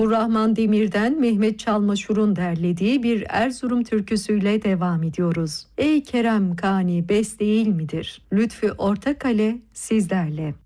Abdurrahman Demir'den Mehmet Çalmaşur'un derlediği bir Erzurum türküsüyle devam ediyoruz. Ey Kerem Kani bes değil midir? Lütfü Ortakale sizlerle.